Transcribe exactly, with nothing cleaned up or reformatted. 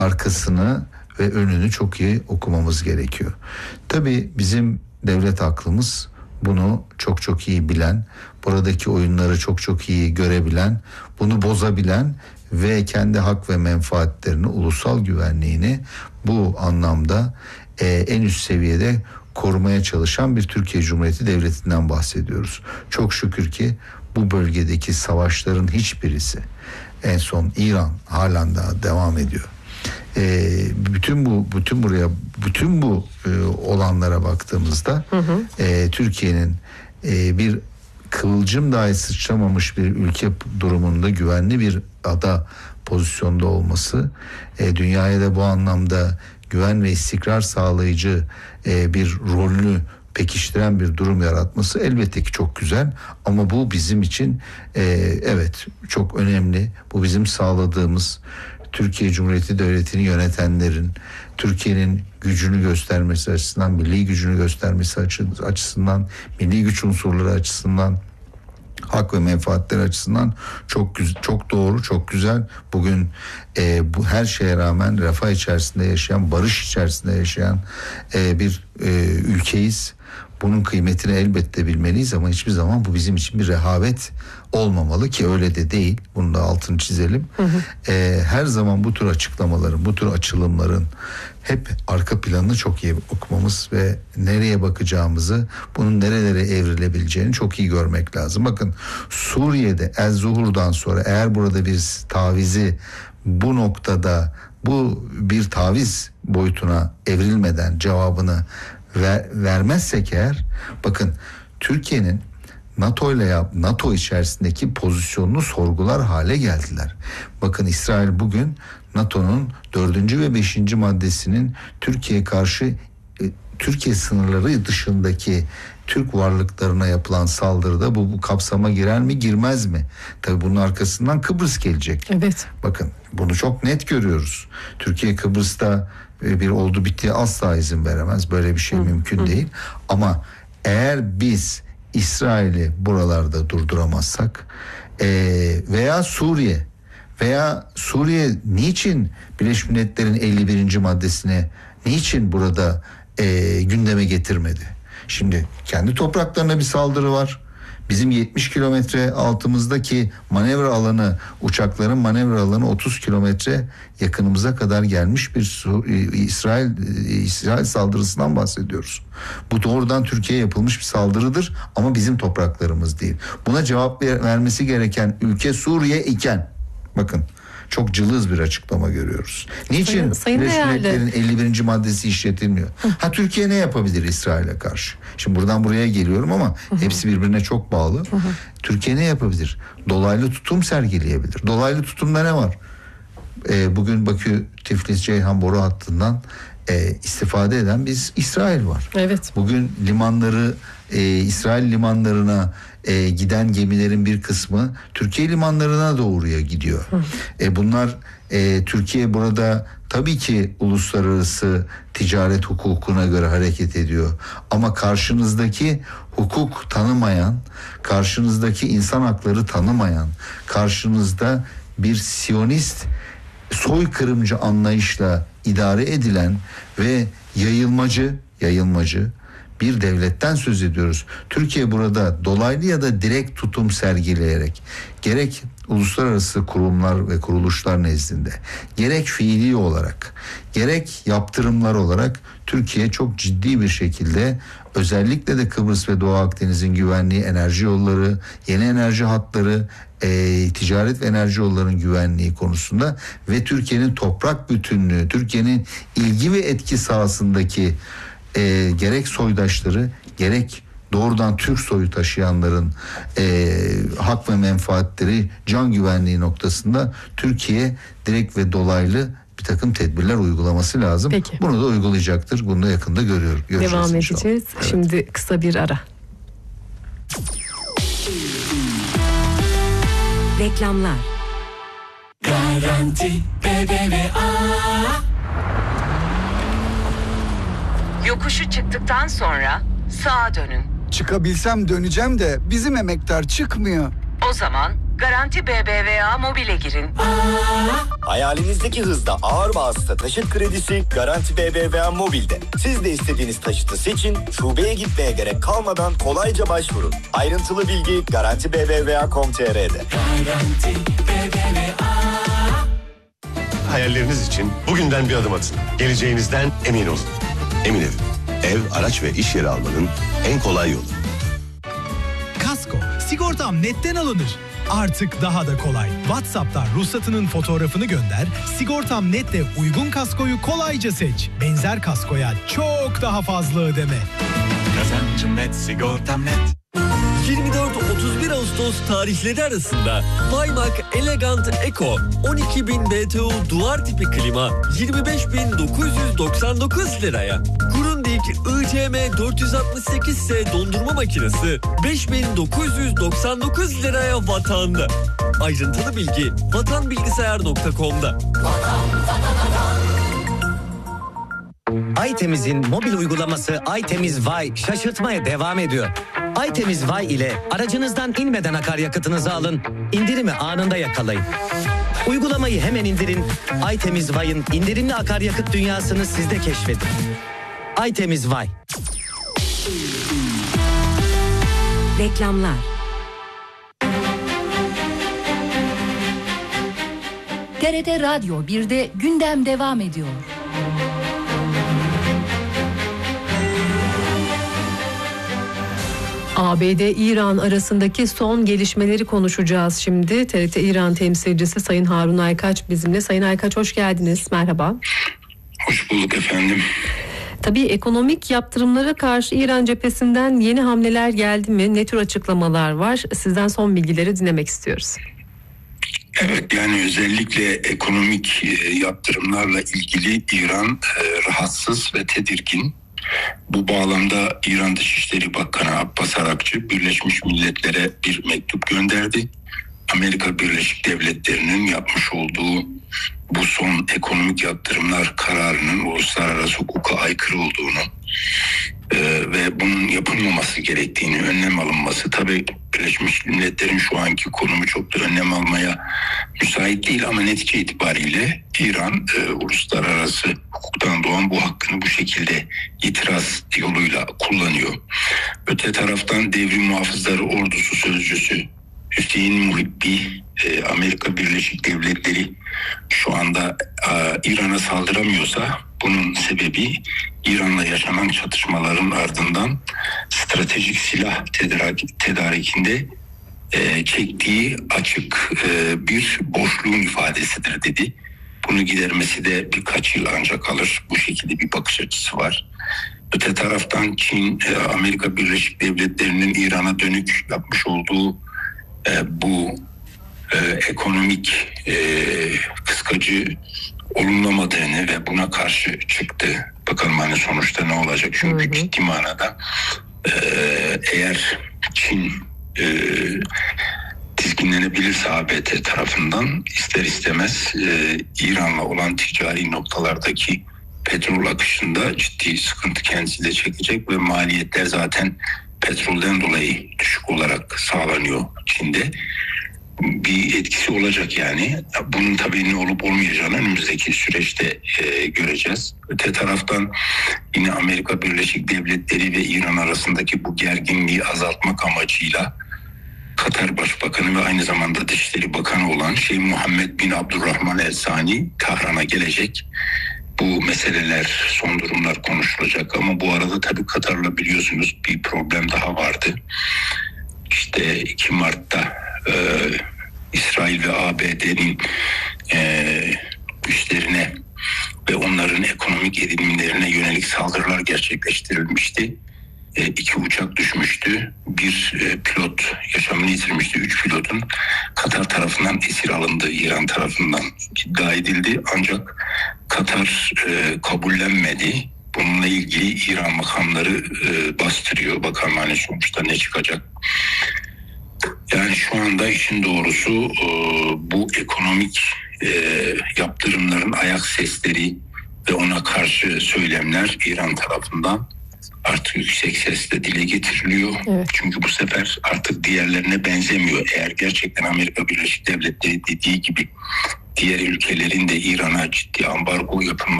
arkasını ve önünü çok iyi okumamız gerekiyor. Tabii bizim devlet aklımız bunu çok çok iyi bilen, buradaki oyunları çok çok iyi görebilen, bunu bozabilen ve kendi hak ve menfaatlerini, ulusal güvenliğini bu anlamda e, en üst seviyede korumaya çalışan bir Türkiye Cumhuriyeti Devleti'nden bahsediyoruz. Çok şükür ki bu bölgedeki savaşların hiçbirisi, en son İran halen daha devam ediyor. E, bütün bu bütün buraya bütün bu e, olanlara baktığımızda hı hı. E, Türkiye'nin e, bir kıvılcım dahi sıçramamış bir ülke durumunda güvenli bir ada pozisyonda olması, e, dünyaya da bu anlamda güven ve istikrar sağlayıcı e, bir rolünü pekiştiren bir durum yaratması elbette ki çok güzel, ama bu bizim için e, evet çok önemli. Bu bizim sağladığımız, Türkiye Cumhuriyeti Devleti'ni yönetenlerin Türkiye'nin gücünü göstermesi açısından, milli gücünü göstermesi açısından, milli güç unsurları açısından, hak ve menfaatleri açısından çok çok doğru, çok güzel. Bugün e, bu her şeye rağmen refah içerisinde yaşayan, barış içerisinde yaşayan e, bir e, ülkeyiz. Bunun kıymetini elbette bilmeliyiz, ama hiçbir zaman bu bizim için bir rehavet olmamalı, ki öyle de değil. Bunun da altını çizelim. Hı hı. Ee, her zaman bu tür açıklamaların, bu tür açılımların hep arka planını çok iyi okumamız ve nereye bakacağımızı, bunun nerelere evrilebileceğini çok iyi görmek lazım. Bakın, Suriye'de Ez-Zuhur'dan sonra eğer burada bir tavizi, bu noktada bu bir taviz boyutuna evrilmeden cevabını Ver, vermezsek eğer, bakın Türkiye'nin NATO ile yap, NATO içerisindeki pozisyonunu sorgular hale geldiler. Bakın, İsrail bugün NATO'nun dördüncü ve beşinci maddesinin Türkiye'ye karşı e, Türkiye sınırları dışındaki Türk varlıklarına yapılan saldırıda bu, bu kapsama girer mi, girmez mi? Tabii bunun arkasından Kıbrıs gelecek. Evet. Bakın, bunu çok net görüyoruz. Türkiye Kıbrıs'ta bir oldu bittiye asla izin veremez. Böyle bir şey hı, mümkün hı. değil. Ama eğer biz İsrail'i buralarda durduramazsak e, veya Suriye veya Suriye niçin Birleşmiş Milletler'in elli birinci maddesine niçin burada e, gündeme getirmedi? Şimdi kendi topraklarına bir saldırı var. Bizim yetmiş kilometre altımızdaki manevra alanı, uçakların manevra alanı otuz kilometre yakınımıza kadar gelmiş bir İsrail İsrail saldırısından bahsediyoruz. Bu doğrudan Türkiye'ye yapılmış bir saldırıdır, ama bizim topraklarımız değil. Buna cevap ver, vermesi gereken ülke Suriye iken, bakın, çok cılız bir açıklama görüyoruz. Niçin Birleşmiş Milletler'in elli birinci maddesi işletilmiyor? Hı. Ha, Türkiye ne yapabilir İsrail'e karşı? Şimdi buradan buraya geliyorum ama hı hı. hepsi birbirine çok bağlı. Hı hı. Türkiye ne yapabilir? Dolaylı tutum sergileyebilir. Dolaylı tutumda ne var? Ee, bugün Bakü Tiflis Ceyhan boru hattından e, istifade eden biz İsrail var. Evet. Bugün limanları e, İsrail limanlarına e, giden gemilerin bir kısmı Türkiye limanlarına doğruya gidiyor. E, bunlar e, Türkiye burada tabii ki uluslararası ticaret hukukuna göre hareket ediyor. Ama karşınızdaki hukuk tanımayan, karşınızdaki insan hakları tanımayan, karşınızda bir Siyonist soykırımcı anlayışla idare edilen ve yayılmacı, yayılmacı bir devletten söz ediyoruz. Türkiye burada dolaylı ya da direkt tutum sergileyerek, gerek uluslararası kurumlar ve kuruluşlar nezdinde, gerek fiili olarak, gerek yaptırımlar olarak Türkiye çok ciddi bir şekilde, özellikle de Kıbrıs ve Doğu Akdeniz'in güvenliği, enerji yolları, yeni enerji hatları, e, ticaret ve enerji yollarının güvenliği konusunda ve Türkiye'nin toprak bütünlüğü, Türkiye'nin ilgi ve etki sahasındaki e, gerek soydaşları, gerek doğrudan Türk soyu taşıyanların e, hak ve menfaatleri, can güvenliği noktasında Türkiye direkt ve dolaylı bir takım tedbirler uygulaması lazım. Peki. Bunu da uygulayacaktır. Bunu da yakında görüyor, göreceğiz. Devam inşallah. edeceğiz. Evet. Şimdi kısa bir ara. Reklamlar. Garanti B B V A. Yokuşu çıktıktan sonra sağa dönün. Çıkabilsem döneceğim de bizim emektar çıkmıyor. O zaman Garanti B B V A Mobil'e girin. Hayalinizdeki hızda ağır vasıta taşıt kredisi Garanti B B V A Mobil'de. Siz de istediğiniz taşıtı seçin, şubeye gitmeye gerek kalmadan kolayca başvurun. Ayrıntılı bilgi garanti b b v a nokta com nokta t r'de. Garanti B B V A. Hayalleriniz için bugünden bir adım atın. Geleceğinizden emin olun. Emin Ev. Ev, araç ve iş yeri almanın en kolay yolu. Kasko, sigortam netten alınır. Artık daha da kolay. WhatsApp'tan ruhsatının fotoğrafını gönder, Sigortam Net'le uygun kaskoyu kolayca seç. Benzer kaskoya çok daha fazla ödeme. Kazancım net, sigortam net. yirmi dört otuz bir Ağustos tarihleri arasında Baymak Elegant Eco on iki bin B T U duvar tipi klima yirmi beş bin dokuz yüz doksan dokuz liraya. Grundig I C M dört yüz altmış sekiz S dondurma makinesi beş bin dokuz yüz doksan dokuz liraya Vatan'da. Ayrıntılı bilgi vatanbilgisayar nokta com'da. Aytemiz'in mobil uygulaması Aytemiz Vay şaşırtmaya devam ediyor. Aytemiz Vay ile aracınızdan inmeden akaryakıtınızı alın, indirimi anında yakalayın. Uygulamayı hemen indirin, Aytemiz Vay'ın indirimli akaryakıt dünyasını siz de keşfedin. Aytemiz Vay. Reklamlar. T R T Radyo birde gündem devam ediyor. A B D-İran arasındaki son gelişmeleri konuşacağız şimdi. T R T İran temsilcisi Sayın Harun Aykaç bizimle. Sayın Aykaç hoş geldiniz. Merhaba. Hoş bulduk efendim. Tabii ekonomik yaptırımlara karşı İran cephesinden yeni hamleler geldi mi? Ne tür açıklamalar var? Sizden son bilgileri dinlemek istiyoruz. Evet, yani özellikle ekonomik yaptırımlarla ilgili İran rahatsız ve tedirgin. Bu bağlamda İran Dışişleri Bakanı Abbas Arakçı Birleşmiş Milletler'e bir mektup gönderdi. Amerika Birleşik Devletleri'nin yapmış olduğu bu son ekonomik yaptırımlar kararının uluslararası hukuka aykırı olduğunu e, ve bunun yapılmaması gerektiğini, önlem alınması. Tabii Birleşmiş Milletler'in şu anki konumu çok da önlem almaya müsait değil ama netice itibariyle İran e, uluslararası hukuktan doğan bu hakkını bu şekilde itiraz yoluyla kullanıyor. Öte taraftan Devrim Muhafızları Ordusu Sözcüsü Hüseyin Muhibbi, e, Amerika Birleşik Devletleri şu anda e, İran'a saldıramıyorsa bunun sebebi İran'la yaşanan çatışmaların ardından stratejik silah tedarik, tedarikinde e, çektiği açık e, bir boşluğun ifadesidir dedi. Bunu gidermesi de birkaç yıl ancak alır. Bu şekilde bir bakış açısı var. Öte taraftan Çin, e, Amerika Birleşik Devletleri'nin İran'a dönük yapmış olduğu e, bu e, ekonomik e, kıskacı olumlamadığını ve buna karşı çıktı. Bakalım hani sonuçta ne olacak? Çünkü hı hı. ciddi manada e, eğer Çin e, dizginlenebilirse A B D tarafından ister istemez e, İran'la olan ticari noktalardaki petrol akışında ciddi sıkıntı kendisi de çekecek ve maliyetler zaten petrolden dolayı düşük olarak sağlanıyor Çin'de. Bir etkisi olacak yani. Bunun tabii ne olup olmayacağını önümüzdeki süreçte e, göreceğiz. Öte taraftan yine Amerika Birleşik Devletleri ve İran arasındaki bu gerginliği azaltmak amacıyla Katar Başbakanı ve aynı zamanda Dışişleri Bakanı olan Şeyh Muhammed bin Abdurrahman El Sani Tahran'a gelecek. Bu meseleler, son durumlar konuşulacak ama bu arada tabii Katar'la biliyorsunuz bir problem daha vardı. İşte iki Mart'ta e, İsrail ve A B D'nin e, güçlerine ve onların ekonomik edinimlerine yönelik saldırılar gerçekleştirilmişti. E, iki uçak düşmüştü. Bir e, pilot yaşamını yitirmişti. Üç pilotun Katar tarafından esir alındığı İran tarafından iddia edildi. Ancak Katar e, kabullenmedi. Bununla ilgili İran makamları e, bastırıyor. Bakalım hani sonuçta ne çıkacak. Yani şu anda işin doğrusu e, bu ekonomik e, yaptırımların ayak sesleri ve ona karşı söylemler İran tarafından artık yüksek sesle dile getiriliyor. Evet. Çünkü bu sefer artık diğerlerine benzemiyor. Eğer gerçekten Amerika Birleşik Devletleri dediği gibi diğer ülkelerin de İran'a ciddi ambargo yapılması